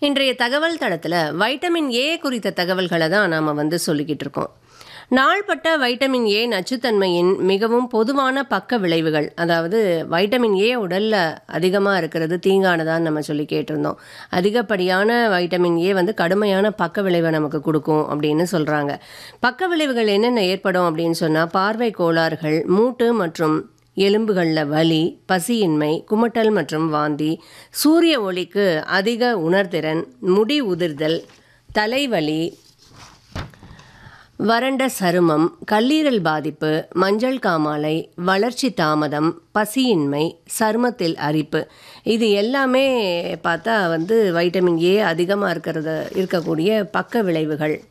இன்றைய தகவல் தளத்தில் வைட்டமின் ஏ குறித்த தகவல்களை தான் நாம் சொல்லிக்கிட்டு இருக்கோம். நாள்பட்ட வைட்டமின் ஏ நச்சுத்தன்மையின் மிகவும் பொதுவான பக்க விளைவுகள், அதாவது வைட்டமின் ஏ உடலில் அதிகமாக இருக்கிறது தீங்கானதான்னு நம்ம சொல்லி கேட்டிருந்தோம். அதிகப்படியான வைட்டமின் ஏ கடுமையான பக்க விளைவை நமக்கு கொடுக்கும் அப்படின்னு சொல்கிறாங்க. பக்க விளைவுகள் என்னென்ன ஏற்படும் அப்படின்னு சொன்னால், பார்வை கோளாறுகள், மூட்டு மற்றும் எலும்புகளில் வலி, பசியின்மை, குமட்டல் மற்றும் வாந்தி, சூரிய ஒளிக்கு அதிக உணர்திறன், முடி உதிர்தல், தலைவலி, வறண்ட சருமம், கல்லீரல் பாதிப்பு, மஞ்சள் காமாலை, வளர்ச்சி தாமதம், பசியின்மை, சருமத்தில் அரிப்பு, இது எல்லாமே பார்த்தா வைட்டமின் ஏ அதிகமாக இருக்கக்கூடிய பக்க விளைவுகள்